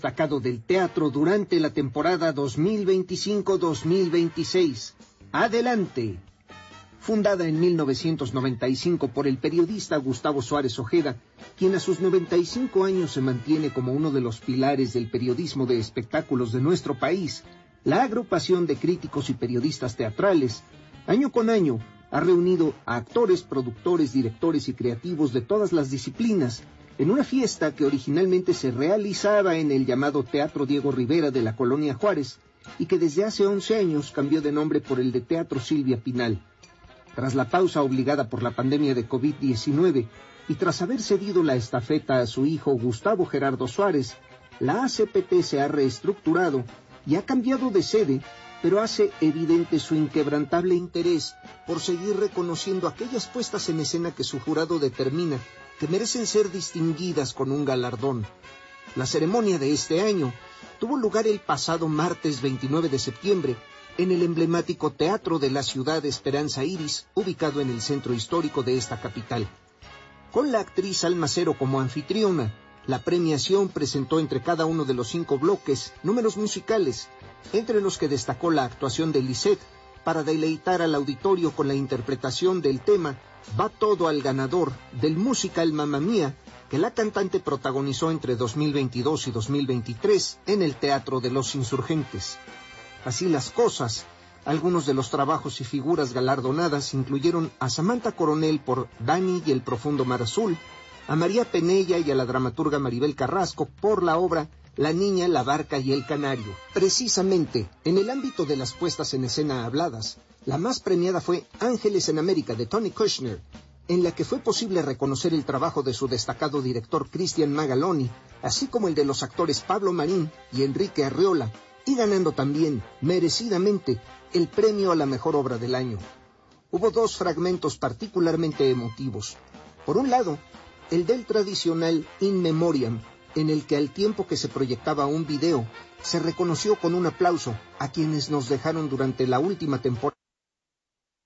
destacado del teatro durante la temporada 2025-2026. ¡Adelante! Fundada en 1995 por el periodista Gustavo Suárez Ojeda, quien a sus 95 años se mantiene como uno de los pilares del periodismo de espectáculos de nuestro país, la agrupación de críticos y periodistas teatrales, año con año, ha reunido a actores, productores, directores y creativos de todas las disciplinas en una fiesta que originalmente se realizaba en el llamado Teatro Diego Rivera de la Colonia Juárez y que desde hace 11 años cambió de nombre por el de Teatro Silvia Pinal. Tras la pausa obligada por la pandemia de COVID-19 y tras haber cedido la estafeta a su hijo Gustavo Gerardo Suárez, la ACPT se ha reestructurado y ha cambiado de sede, pero hace evidente su inquebrantable interés por seguir reconociendo aquellas puestas en escena que su jurado determina que merecen ser distinguidas con un galardón. La ceremonia de este año tuvo lugar el pasado martes 29 de septiembre en el emblemático Teatro de la Ciudad Esperanza Iris, ubicado en el centro histórico de esta capital. Con la actriz Alma Cero como anfitriona, la premiación presentó entre cada uno de los 5 bloques números musicales, entre los que destacó la actuación de Lisette para deleitar al auditorio con la interpretación del tema Va todo al ganador del musical Mamma Mía, que la cantante protagonizó entre 2022 y 2023 en el Teatro de los Insurgentes. Así las cosas, algunos de los trabajos y figuras galardonadas incluyeron a Samantha Coronel por Dani y el profundo mar azul, a María Penella y a la dramaturga Maribel Carrasco por la obra La niña, la barca y el canario. Precisamente, en el ámbito de las puestas en escena habladas, la más premiada fue Ángeles en América de Tony Kushner, en la que fue posible reconocer el trabajo de su destacado director Cristian Magaloni, así como el de los actores Pablo Marín y Enrique Arriola, y ganando también, merecidamente, el premio a la mejor obra del año. Hubo 2 fragmentos particularmente emotivos. Por un lado, el del tradicional In Memoriam, en el que al tiempo que se proyectaba un video, se reconoció con un aplauso a quienes nos dejaron durante la última temporada